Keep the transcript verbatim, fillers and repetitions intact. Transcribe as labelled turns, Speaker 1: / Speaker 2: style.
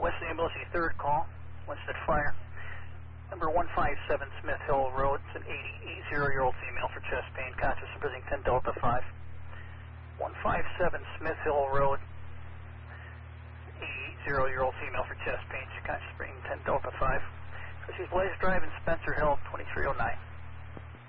Speaker 1: West Ambulance, third call, Winston Fire. Number one five seven Smith Hill Road. It's an eighty-year-old female for chest pain, conscious and breathing ten Delta five. one five seven Smith Hill Road. eighty-year-old female for chest pain, she's conscious, breathing ten Delta five. So she's Blaze Drive and Spec.